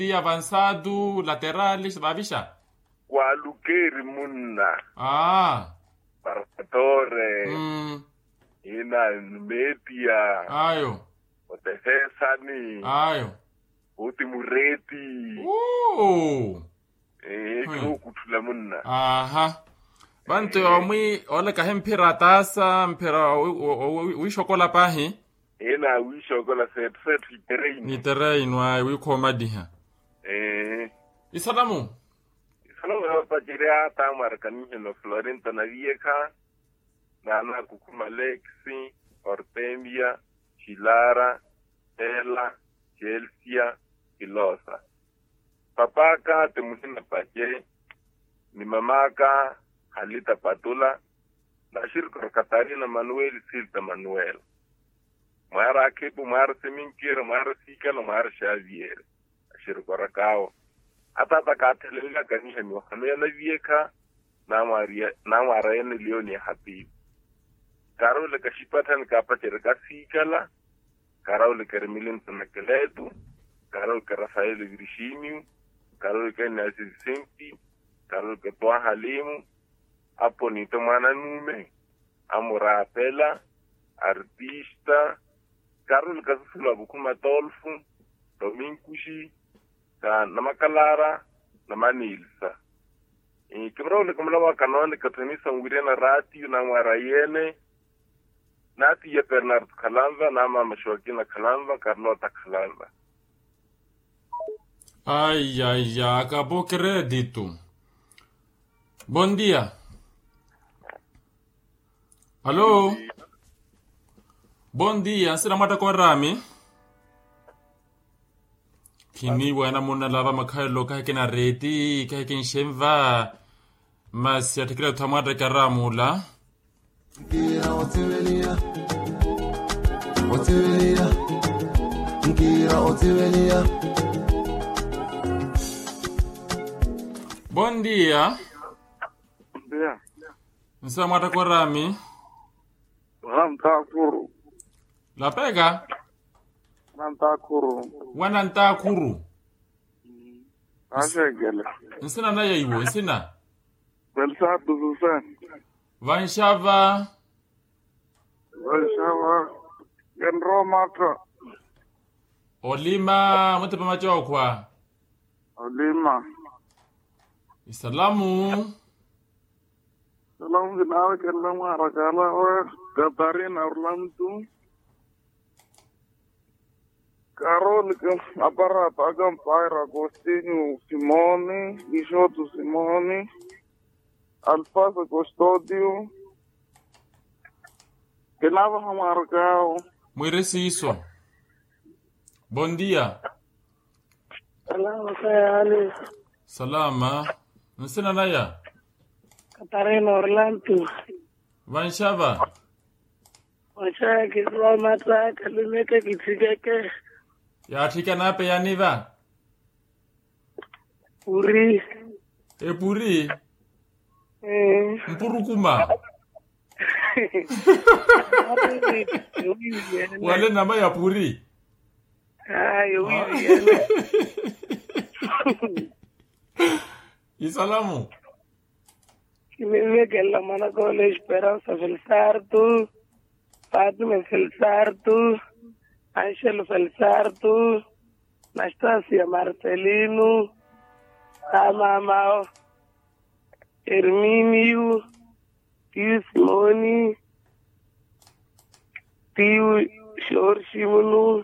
avançado, laterais, bavisha? Walukeri munna. Paratore. Ina media. Ayo. Otefesani. Ayo. Utimureti. Kutula munna. Aha. Bantu omwi ole kahempira tasa mpira wishokola pahi. Ina wishokola set terrain. Ni terrain wa wikomadiha. Isalamu. Salamu pajiria tamar kanihino Florenta na Vieja. Nana Kukuma Lexi, Hortensia, Chilara, Ella, Chelsea, Ilosa. Papaka temusina pache, ni mamaka Halita Patula, na shirko Katarina Manuel Silta Manuel. Mara Kepu, Mara Seminkir, Mara Sikal, Mara Xavier, shirko Rakao. Atata Katelela Kanisha Mohamela Vieja, na Mariana Leone Habib. Karo le kashipatan kapate Sikala, Karo le Carmelin Sanakeletu, Karo le Rafael Grishimiu, Karo le Nazi Sempi, Karo le Toa Halimu, Aponito Mananume, Amora Pela, Artista, Karo le Kasula Bukuma Tolfu, Dominkushi, Namakalara, Namanilsa. Kimro le kumlawa kanone katunisa ngwirena rati na Marayene, Nati ya Bernard Kalanza, Nama Mashwakina Kalanza, Carlota Kalanza. Ai, acabou crédito. Bom dia. Alô? Bom dia, sina mata kwa rami? Kini wana muna lava makailo kahekina reti, kahekina shemva, mas ya tikira utamada karamula. Ngira otivelia Bom dia. Bom dia. Nsa mata kwa rami? Nantakuru. La pega? Nantakuru. Wana ntakuru. Ashegele. Nsina na ya iwo, nsina? Belsatu Susan. Vanshava. Genromaka. Olima, mutepa machokwa. Olima. Salamu. Salamu zinawe kalamu harakala wa Katarina Orlando. Carol Aparata Agampire Agostinho Simone, Bisotto Simone, Alfasa Custodio, que nada marcado. Mwiresi iso. Bom dia. Salama sayali. Salama. Nsina naya? Katarina Orlando. Vanshava. Wacha kizwa mata kalimeke kitsigeke. Ya atika nape ya niva? Puri. Puri? Mpurukuma. Wale nama ya puri? Isalamu. Kimeme que la mana con la esperanza felsar tu, Fatima felsar tu, Angelo felsar tu, Nastasia Marcelino, Amamao, Herminio, Tio Simoni, Tio Shorshimunu,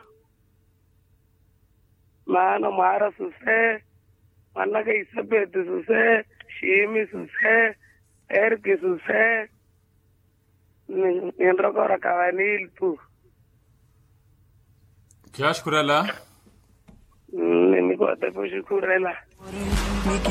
Mana Mara Suse, Manaka Isabeth Suse, Shemi Suse, Erke Suse, Nindrokora Kavanil tu. Kiashkurela? Nini kwa tepo shukurela.